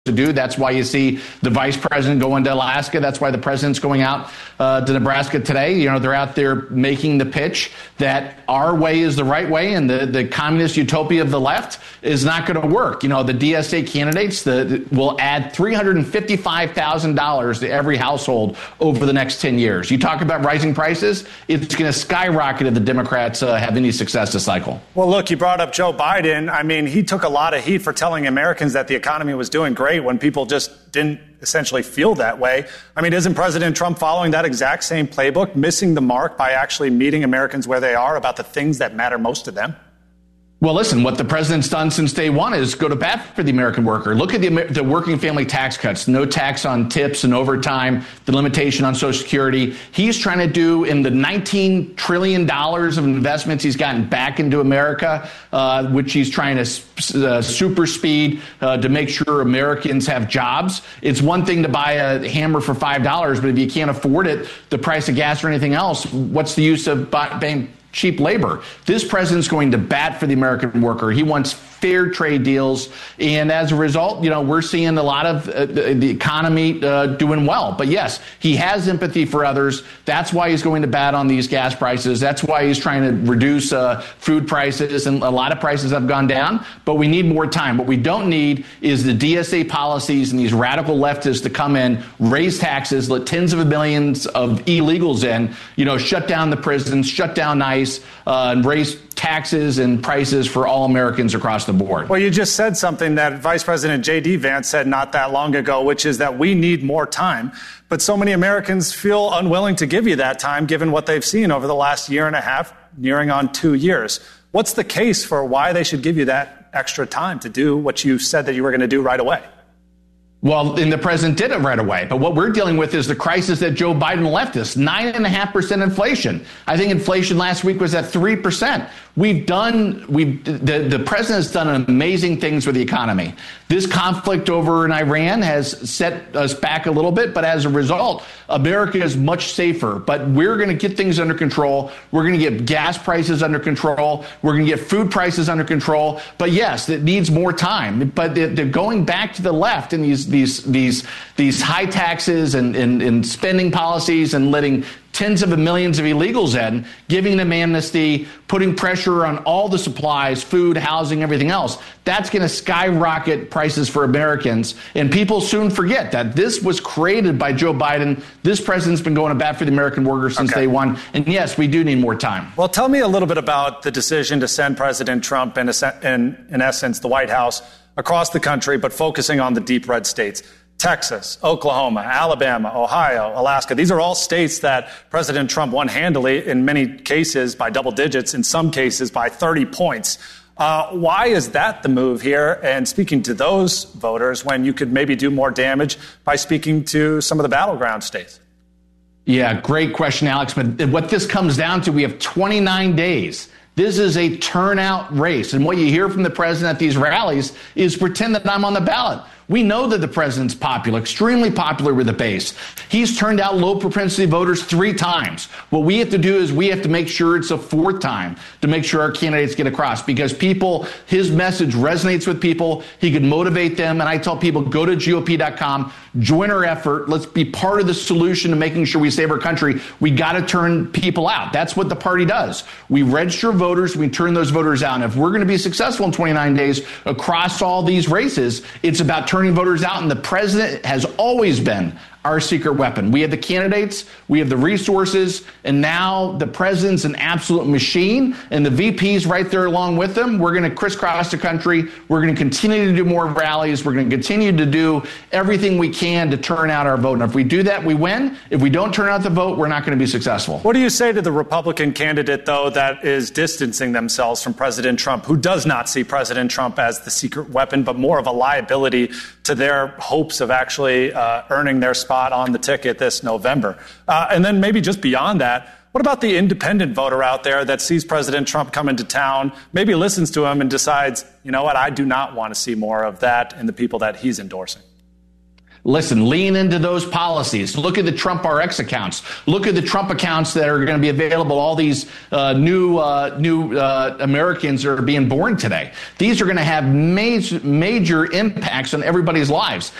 to do. That's why you see the vice president going to Alaska. That's why the president's going out to Nebraska today. You know, they're out there making the pitch that our way is the right way and the communist utopia of the left is not going to work. You know, the DSA candidates will add $355,000 to every household over the next 10 years. You talk about rising prices, it's going to skyrocket if the Democrats have any success this cycle. Well, look, you brought up Joe Biden. I mean, he took a lot of heat for telling Americans that the economy was doing great when people just didn't essentially feel that way. I mean, isn't President Trump following that exact same playbook, missing the mark by actually meeting Americans where they are about the things that matter most to them? Well, listen, what the president's done since day one is go to bat for the American worker. Look at the working family tax cuts, no tax on tips and overtime, the limitation on Social Security. He's trying to do in the $19 trillion of investments he's gotten back into America, which he's trying to super speed to make sure Americans have jobs. It's one thing to buy a hammer for $5, but if you can't afford it, the price of gas or anything else, what's the use of buying cheap labor? This president's going to bat for the American worker. He wants fair trade deals. And as a result, you know, we're seeing a lot of the economy doing well. But yes, he has empathy for others. That's why he's going to bat on these gas prices. That's why he's trying to reduce food prices. And a lot of prices have gone down. But we need more time. What we don't need is the DSA policies and these radical leftists to come in, raise taxes, let tens of millions of illegals in, you know, shut down the prisons, shut down ICE, and raise taxes and prices for all Americans across the board. Well, you just said something that Vice President J.D. Vance said not that long ago, which is that we need more time. But so many Americans feel unwilling to give you that time, given what they've seen over the last year and a half, nearing on 2 years. What's the case for why they should give you that extra time to do what you said that you were going to do right away? Well, and the president did it right away. But what we're dealing with is the crisis that Joe Biden left us, 9.5% inflation. I think inflation last week was at 3%. The president has done amazing things for the economy. This conflict over in Iran has set us back a little bit, but as a result, America is much safer. But we're going to get things under control. We're going to get gas prices under control. We're going to get food prices under control. But yes, it needs more time. But they're going back to the left in these high taxes and spending policies and letting tens of millions of illegals in, giving them amnesty, putting pressure on all the supplies, food, housing, everything else. That's going to skyrocket prices for Americans. And people soon forget that this was created by Joe Biden. This president's been going to bat for the American worker since day one. And yes, we do need more time. Well, tell me a little bit about the decision to send President Trump and, in essence, the White House across the country, but focusing on the deep red states. Texas, Oklahoma, Alabama, Ohio, Alaska. These are all states that President Trump won handily, in many cases by double digits, in some cases by 30 points. Why is that the move here? And speaking to those voters when you could maybe do more damage by speaking to some of the battleground states? Yeah, great question, Alex. But what this comes down to, we have 29 days. This is a turnout race. And what you hear from the president at these rallies is pretend that I'm on the ballot. We know that the president's popular, extremely popular with the base. He's turned out low propensity voters 3 times. What we have to do is we have to make sure it's a 4th time to make sure our candidates get across, because his message resonates with people. He could motivate them. And I tell people, go to GOP.com, join our effort. Let's be part of the solution to making sure we save our country. We got to turn people out. That's what the party does. We register voters. We turn those voters out. And if we're going to be successful in 29 days across all these races, it's about turning voters out. And the president has always been our secret weapon. We have the candidates, we have the resources, and now the president's an absolute machine, and the VP's right there along with them. We're going to crisscross the country. We're going to continue to do more rallies. We're going to continue to do everything we can to turn out our vote. And if we do that, we win. If we don't turn out the vote, we're not going to be successful. What do you say to the Republican candidate, though, that is distancing themselves from President Trump, who does not see President Trump as the secret weapon, but more of a liability to their hopes of actually earning their spot on the ticket this November? And then maybe just beyond that, what about the independent voter out there that sees President Trump come into town, maybe listens to him and decides, you know what, I do not want to see more of that in the people that he's endorsing? Listen, lean into those policies. Look at the Trump RX accounts. Look at the Trump accounts that are going to be available. All these new Americans that are being born today. These are going to have major impacts on everybody's lives.